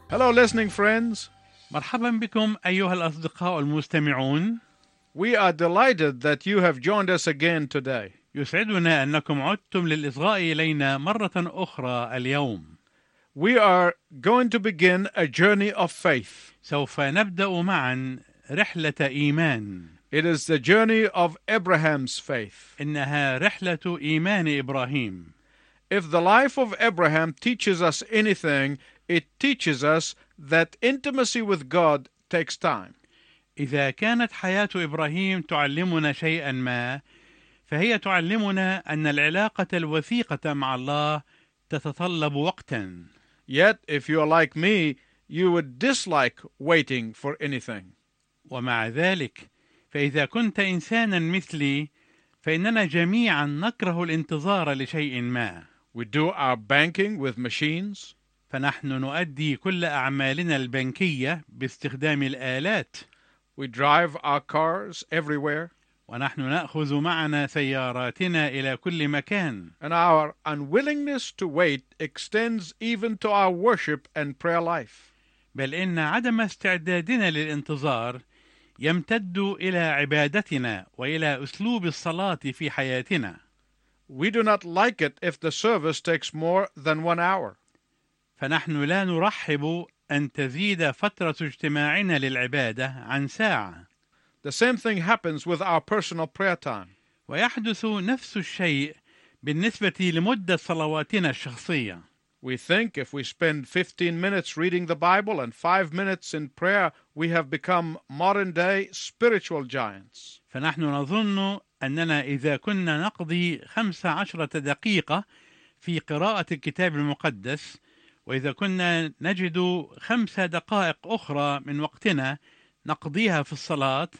Hello, listening friends. مرحبا بكم أيها الأصدقاء المستمعون. We are delighted that you have joined us again today. يسعدنا أنكم عدتم للإصغاء إلينا مرة أخرى اليوم. We are going to begin a journey of faith. سوف نبدأ معا رحلة إيمان. It is the journey of Abraham's faith. إنها رحلة إيمان إبراهيم. If the life of Abraham teaches us anything, it teaches us that intimacy with God takes time. إذا كانت حياة إبراهيم تعلمنا شيئا ما، فهي تعلمنا أن العلاقة الوثيقة مع الله تتطلب وقتا. Yet, if you are like me, you would dislike waiting for anything. ومع ذلك فإذا كنت إنسانا مثلي فإننا جميعا نكره الانتظار لشيء ما. We do our banking with machines. فنحن نؤدي كل أعمالنا البنكية باستخدام الآلات. We drive our cars everywhere. ونحن نأخذ معنا سياراتنا إلى كل مكان. And our unwillingness to wait extends even to our worship and prayer life. بل إن عدم استعدادنا للانتظار يمتد إلى عبادتنا وإلى أسلوب الصلاة في حياتنا. We do not like it if the service takes more than 1 hour. فنحن لا نرحب أن تزيد فترة اجتماعنا للعبادة عن ساعة. The same thing happens with our personal prayer time. ويحدث نفس الشيء بالنسبة لمدة صلواتنا الشخصية. We think if we spend 15 minutes reading the Bible and 5 minutes in prayer, we have become modern-day spiritual giants. فنحن نظن أننا إذا كنا نقضي 15 دقيقة في قراءة الكتاب المقدس، وإذا كنا نجد 5 دقائق أخرى من وقتنا نقضيها في الصلاة،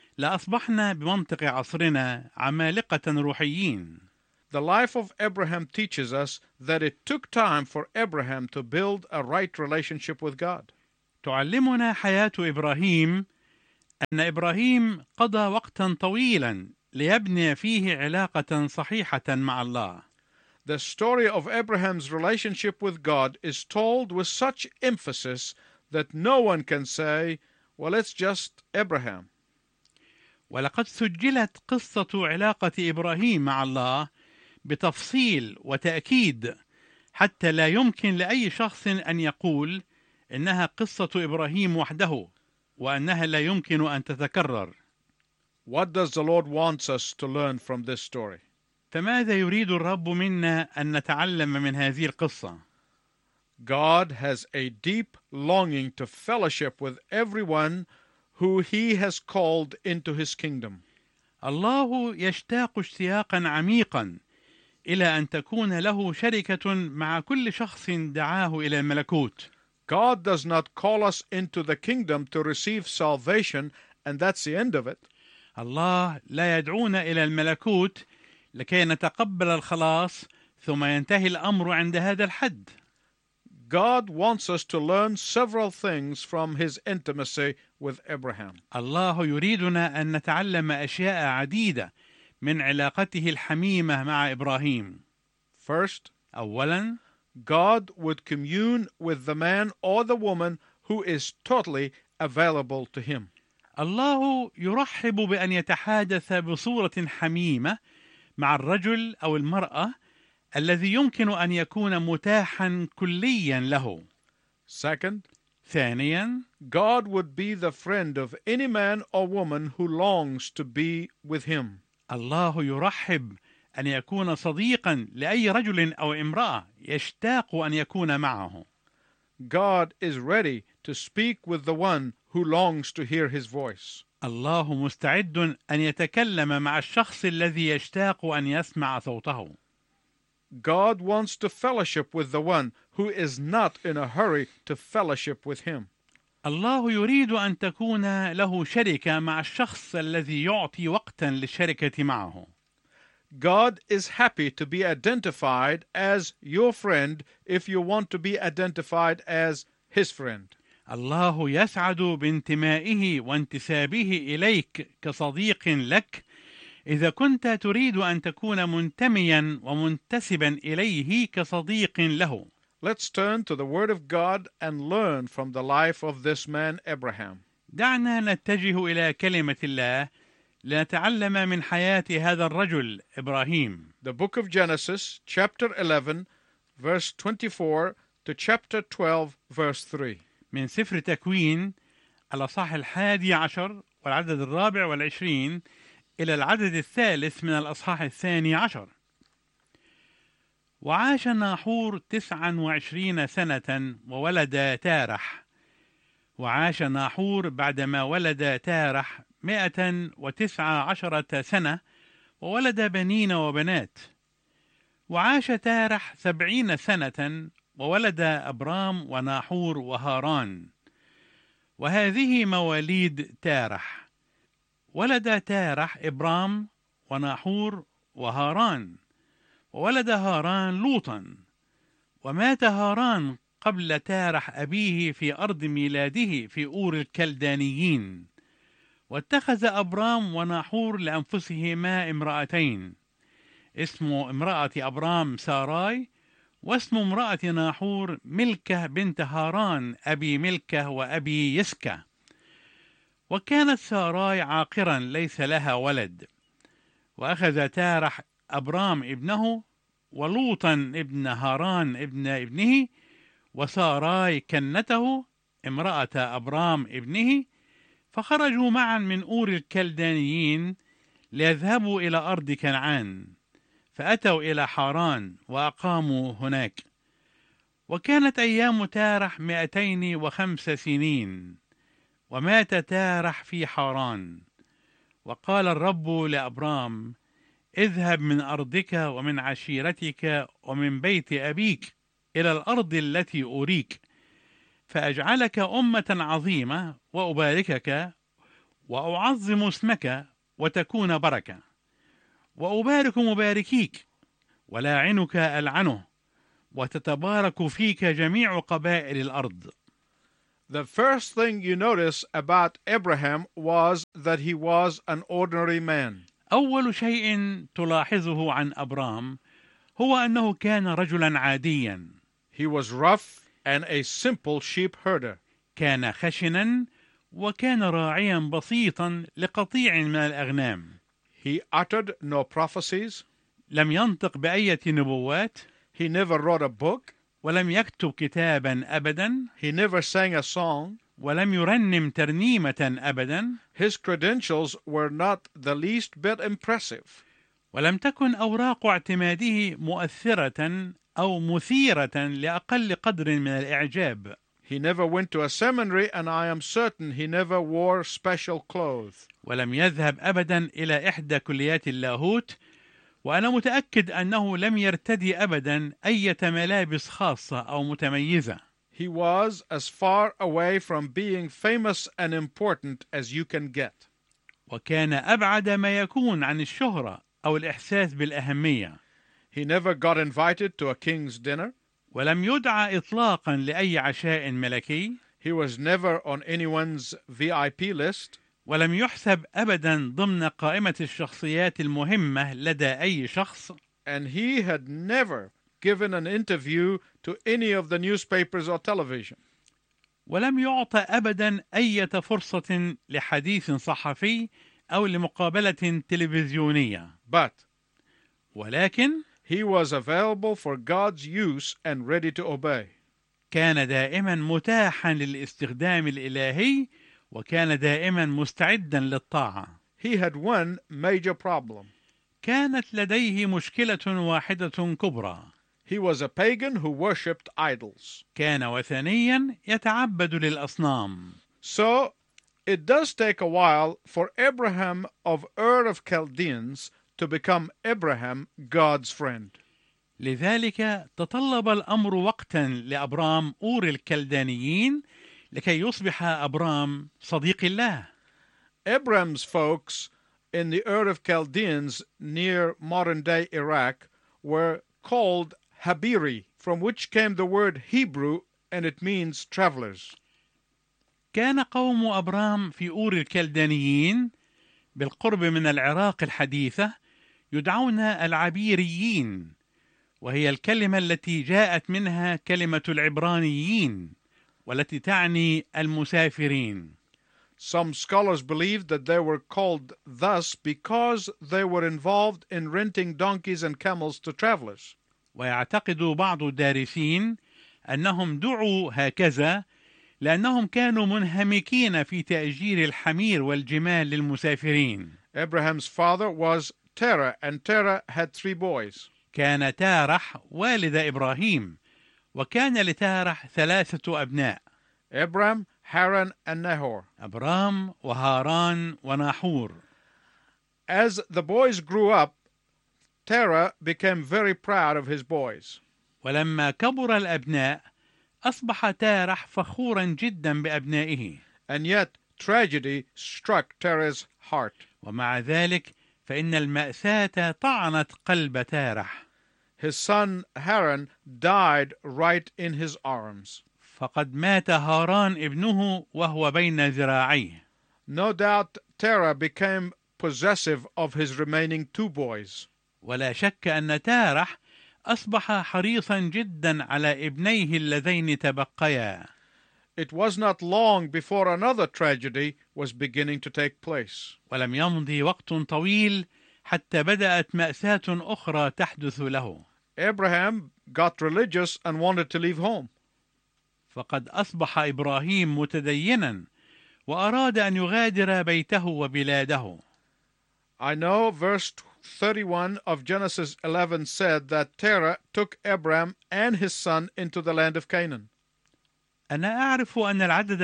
لأصبحنا بمنطق عصرنا عمالقة روحيين. The life of Abraham teaches us that it took time for Abraham to build a right relationship with God. تعلمنا حياة إبراهيم أن إبراهيم قضى وقتا طويلا ليبني فيه علاقة صحيحة مع الله. The story of Abraham's relationship with God is told with such emphasis that no one can say, well, it's just Abraham. ولقد سجلت قصة علاقة إبراهيم مع الله بتفصيل وتأكيد حتى لا يمكن لأي شخص أن يقول إنها قصة إبراهيم وحده وأنها لا يمكن أن تتكرر. What does the Lord want us to learn from this story? فماذا يريد الرب منا أن نتعلم من هذه القصة؟ God has a deep longing to fellowship with everyone who He has called into His kingdom. الله يشتاق اشتياقا عميقا إلى أن تكون له شركة مع كل شخص دعاه إلى الملكوت. God does not call us into the kingdom to receive salvation and that's the end of it. الله لا يدعونا إلى الملكوت لكي نتقبل الخلاص ثم ينتهي الأمر عند هذا الحد. God wants us to learn several things from His intimacy with Abraham. الله يريدنا أن نتعلم أشياء عديدة من علاقته الحميمة مع إبراهيم. First, أولاً، God would commune with the man or the woman who is totally available to Him. الله يرحب بأن يتحادث بصورة حميمة مع الرجل أو المرأة الذي يمكن أن يكون متاحا كليا له. Second, ثانيا، God would be the friend of any man or woman who longs to be with Him. الله يرحب أن يكون صديقا لأي رجل أو امرأة يشتاق أن يكون معه. God is ready to speak with the one who longs to hear His voice. الله مستعد أن يتكلم مع الشخص الذي يشتاق أن يسمع صوته. God wants to fellowship with the one who is not in a hurry to fellowship with Him. الله يريد أن تكون له شركة مع الشخص الذي يعطي وقتا للشركة معه. God is happy to be identified as your friend if you want to be identified as His friend. الله يسعد بانتمائه وانتسابه إليك كصديق لك إذا كنت تريد أن تكون منتميا ومنتسبا إليه كصديق له. Let's turn to the Word of God and learn from the life of this man Abraham. دعنا نتجه إلى كلمة الله لنتعلم من حياة هذا الرجل إبراهيم. The book of Genesis, chapter 11, verse 24 to chapter 12, verse 3. من سفر تكوين الأصحاح 11 والعدد 24 إلى العدد 3 من الأصحاح 12. وعاش ناحور 29 سنة وولد تارح. وعاش ناحور بعدما ولد تارح 119 سنة وولد بنين وبنات. وعاش تارح 70 سنة وولد أبرام وناحور وهاران. وهذه مواليد تارح. ولد تارح إبرام وناحور وهاران. وولد هاران لوطا. ومات هاران قبل تارح أبيه في أرض ميلاده في أور الكلدانيين. واتخذ أبرام وناحور لأنفسهما امرأتين، اسم امرأة أبرام ساراي، واسم امرأة ناحور ملكة بنت هاران أبي ملكة وأبي يسكة. وكانت ساراي عاقرا ليس لها ولد. وأخذ تارح أبرام ابنه ولوطا ابن هاران ابن ابنه وساراي كنته امرأة أبرام ابنه، فخرجوا معا من أور الكلدانيين ليذهبوا إلى أرض كنعان، فأتوا إلى حاران وأقاموا هناك. وكانت أيام تارح 205 سنين، ومات تارح في حاران. وقال الرب لأبرام: اذهب من أرضك ومن عشيرتك ومن بيت أبيك إلى الأرض التي أريك، فأجعلك أمة عظيمة وأباركك وأعظم اسمك وتكون بركة، وأبارك مباركيك ولاعنك ألعنه، وتتبارك فيك جميع قبائل الأرض. The first thing you notice about Abraham was that he was an ordinary man. أول شيء تلاحظه عن أبرام هو أنه كان رجلا عاديا. He was rough and a simple sheep herder. كان خشنا وكان راعيا بسيطا لقطيع من الأغنام. He uttered no prophecies. لم ينطق بأية نبوات. He never wrote a book. ولم يكتب كتابا أبدا. He never sang a song. ولم يرنم ترنيمة أبدا. His credentials were not the least bit impressive. ولم تكن أوراق اعتماده مؤثرة أو مثيرة لأقل قدر من الإعجاب. He never went to a seminary, and I am certain he never wore special clothes. ولم يذهب أبدا إلى إحدى كليات اللاهوت، وأنا متأكد أنه لم يرتدي أبدا أي ملابس خاصة أو متميزة. He was as far away from being famous and important as you can get. وكان أبعد ما يكون عن الشهرة أو الإحساس بالأهمية. He never got invited to a king's dinner. ولم يدعى إطلاقا لأي عشاء ملكي. He was never on anyone's VIP list. ولم يحسب أبدا ضمن قائمة الشخصيات المهمة لدى أي شخص. And he had never given an interview to any of the newspapers or television. ولم يعطى أبدا أي فرصة لحديث صحفي أو لمقابلة تلفزيونية. But ولكن he was available for God's use and ready to obey. كان دائما متاحا للاستخدام الإلهي، وكان دائما مستعدا للطاعة. He had one major problem. كانت لديه مشكلة واحدة كبرى. He was a pagan who worshipped idols. كان وثنيا يتعبد للأصنام. So it does take a while for Abraham of Ur of Chaldeans to become Abraham, God's friend. لذلك تطلب الأمر وقتا لأبرام أور الكلدانيين لكي يصبح أبرام صديق الله. Abraham's folks in the Ur of Chaldeans near modern-day Iraq were called Habiri, from which came the word Hebrew, and it means travelers. كان قوم أبرام في أور الكلدانيين بالقرب من العراق الحديثة يدعون العبيريين، وهي الكلمة التي جاءت منها كلمة العبرانيين والتي تعني المسافرين. Some scholars believe that they were called thus because they were involved in renting donkeys and camels to travelers. ويعتقد بعض الدارسين أنهم دعوا هكذا لأنهم كانوا منهمكين في تأجير الحمير والجمال للمسافرين. Abraham's father was Terah, and Terah had 3 boys. كان تارح والد إبراهيم، وكان لتارح 3 أبناء: Abram, Haran, and Nahor. أبرام وهاران وناحور. As the boys grew up, Terah became very proud of his boys. ولما كبر الأبناء أصبح تارح فخورا جدا بأبنائه. And yet tragedy struck Terah's heart. ومع ذلك فإن المأساة طعنت قلب تارح. His son Haran died right in his arms. فقد مات هاران ابنه وهو بين ذراعيه. No doubt Terah became possessive of his remaining 2 boys. ولا شك أن تارح أصبح حريصا جدا على ابنيه اللذين تبقيا. It was not long before another tragedy was beginning to take place. ولم يمضي وقت طويل حتى بدأت مأساة أخرى تحدث له. Abraham got religious and wanted to leave home. فقد أصبح إبراهيم متدينا وأراد أن يغادر بيته وبلاده. I know verse 31 of Genesis 11 said that Terah took Abram and his son into the land of Canaan. أنا أعرف أن العدد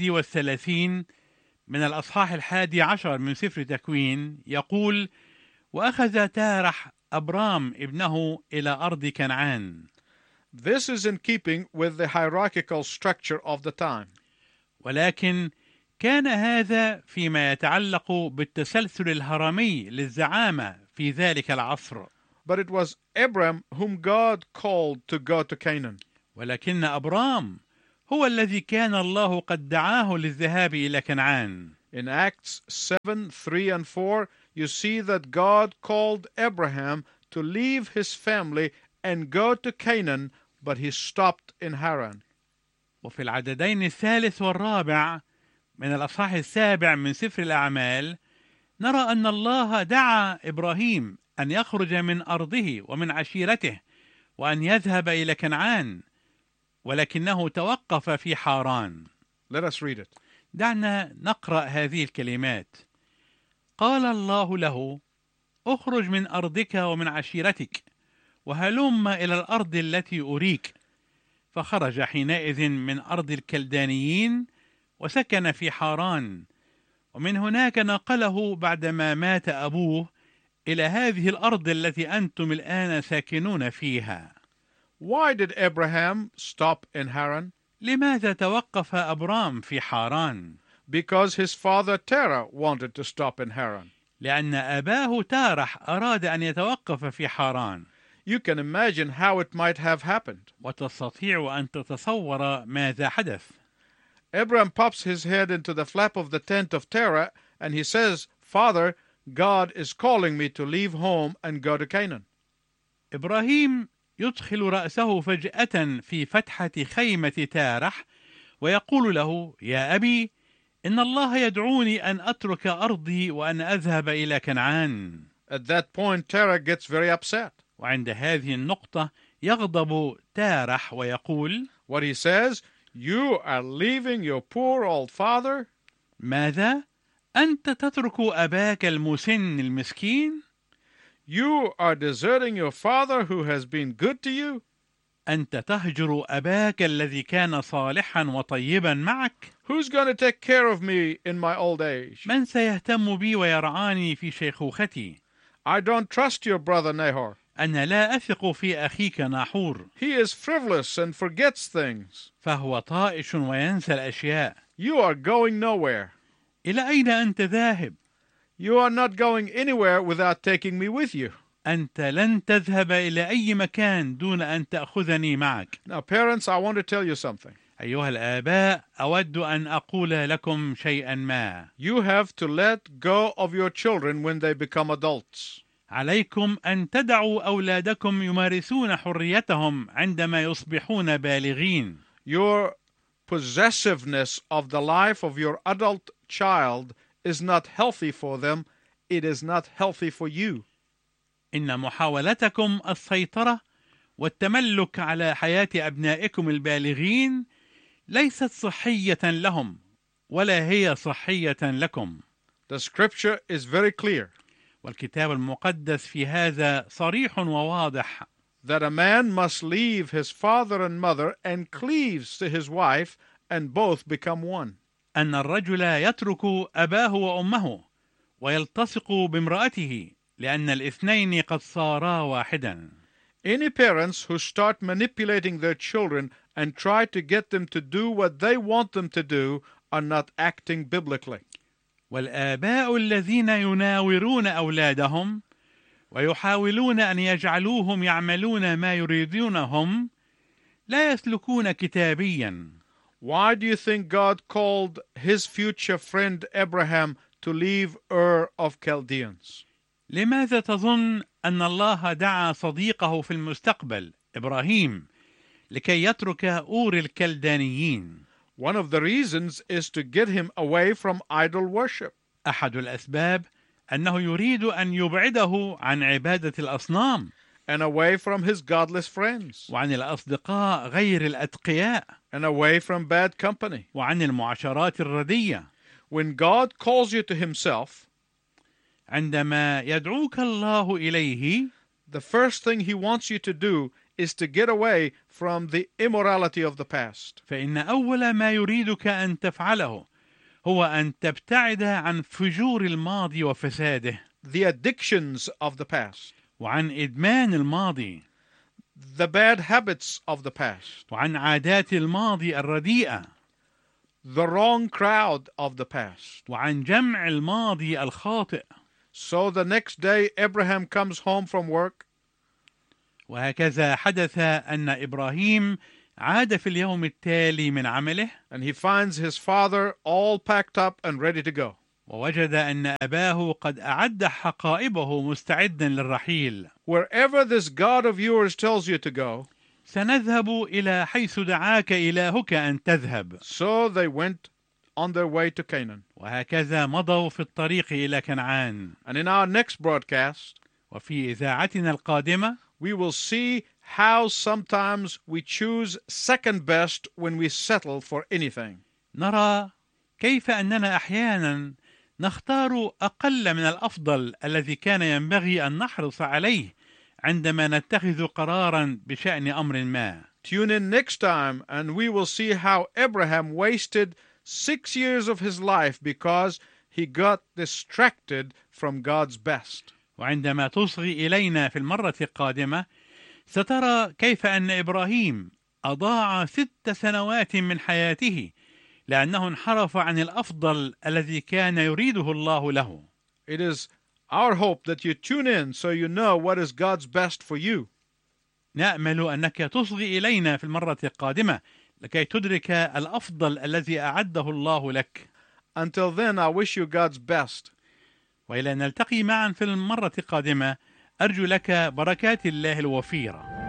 31 من الأصحاح 11 من سفر تكوين يقول: وأخذ تارح أبرام ابنه إلى أرض كنعان. This is in keeping with the hierarchical structure of the time. ولكن كان هذا فيما يتعلق بالتسلسل الهرمي للزعامة في ذلك العصر. But it was Abram whom God called to go to Canaan. ولكن أبرام هو الذي كان الله قد دعاه للذهاب إلى كنعان. In Acts 7, 3 and 4, you see that God called Abraham to leave his family and go to Canaan, but he stopped in Haran. وفي العددين 3 و4 من الأصحاح 7 من سفر الأعمال نرى أن الله دعا إبراهيم أن يخرج من أرضه ومن عشيرته وأن يذهب إلى كنعان، ولكنه توقف في حاران. Let us read it. دعنا نقرأ هذه الكلمات. قال الله له: اخرج من أرضك ومن عشيرتك وهلم إلى الأرض التي أريك. فخرج حينئذ من أرض الكلدانيين وسكن في حاران، ومن هناك نقله بعدما مات أبوه إلى هذه الأرض التي أنتم الآن ساكنون فيها. Why did Abraham stop in Haran? لماذا توقف أبرام في حاران؟ Because his father Terah wanted to stop in Haran. لأن أباه تارح أراد أن يتوقف في حاران. You can imagine how it might have happened. وتستطيع أن تتصور ماذا حدث. Abraham pops his head into the flap of the tent of Terah and he says, Father, God is calling me to leave home and go to Canaan. إبراهيم يدخل رأسه فجأة في فتحة خيمة تارح ويقول له: يا أبي، إن الله يدعوني أن أترك أرضي وأن أذهب إلى كنعان. At that point, Terah gets very upset. وعند هذه النقطة يغضب تارح ويقول: What he says, you are leaving your poor old father? ماذا؟ أنت تترك أباك المسن المسكين؟ You are deserting your father who has been good to you? أنت تهجر أباك الذي كان صالحا وطيبا معك؟ Who's going to take care of me in my old age? من سيهتم بي ويرعاني في شيخوختي؟ I don't trust your brother Nahor. أنا لا أثق في أخيك ناحور. He is frivolous and forgets things. فهو طائش وينسى الأشياء. You are going nowhere. إلى أين أنت ذاهب؟ You are not going anywhere without taking me with you. أنت لن تذهب إلى أي مكان دون أن تأخذني معك. Now, parents, I want to tell you something. أيها الآباء، أود أن أقول لكم شيئا ما. You have to let go of your children when they become adults. عليكم أن تدعوا أولادكم يمارسون حريتهم عندما يصبحون بالغين. Your possessiveness of the life of your adult child is not healthy for them. It is not healthy for you. إن محاولتكم السيطرة والتملك على حياة أبنائكم البالغين ليست صحية لهم ولا هي صحية لكم. The scripture is very clear والكتاب المقدس في هذا صريح وواضح that a man must leave his father and mother and cleaves to his wife, and both become one. أن الرجل يترك أباه وأمه ويلتصق بامرأته لأن الاثنين قد صارا واحدا. Any parents who start manipulating their children and try to get them to do what they want them to do are not acting biblically. والآباء الذين يناورون أولادهم ويحاولون أن يجعلوهم يعملون ما يريدونهم لا يسلكون كتابيا. Why do you think God called his future friend Abraham to leave Ur of Chaldeans? لماذا تظن أن الله دعا صديقه في المستقبل إبراهيم لكي يترك أور الكلدانيين؟ One of the reasons is to get him away from idol worship. أحد الأسباب أنه يريد أن يبعده عن عبادة الأصنام and away from his godless friends وعن الأصدقاء غير الأتقياء and away from bad company. وعن المعاشرات الردية. When God calls you to himself, عندما يدعوك الله إليه the first thing he wants you to do is to get away from the immorality of the past. فإن أول ما يريدك أن تفعله هو أن تبتعد عن فجور الماضي وفساده The addictions of the past, وعن إدمان الماضي the bad habits of the past, وعن عادات الماضي الرديئة the wrong crowd of the past. وعن جمع الماضي الخاطئ. So the next day Abraham comes home from work وهكذا حدث أن إبراهيم عاد في اليوم التالي من عمله and he finds his father all packed up and ready to go. ووجد أن أباه قد أعد حقائبه مستعدا للرحيل. Wherever this God of yours tells you to go, سنذهب إلى حيث دعاك إلهك أن تذهب. so they went on their way to Canaan. وهكذا مضوا في الطريق إلى كنعان. And in our next broadcast, وفي إذاعتنا القادمة we will see how sometimes we choose second best when we settle for anything. نرى كيف أننا أحيانا نختار أقل من الأفضل الذي كان ينبغي أن نحرص عليه عندما نتخذ قرارا بشأن أمر ما. Tune in next time and we will see how Abraham wasted 6 years of his life because he got distracted from God's best. وعندما تصغي إلينا في المرة القادمة سترى كيف أن إبراهيم أضاع 6 سنوات من حياته لأنه انحرف عن الأفضل الذي كان يريده الله له. It is our hope that you tune in so you know what is God's best for you. نأمل أنك تصغي إلينا في المرة القادمة لكي تدرك الأفضل الذي أعده الله لك. Until then, I wish you God's best. وإلى أن نلتقي معا في المرة القادمة أرجو لك بركات الله الوفيرة.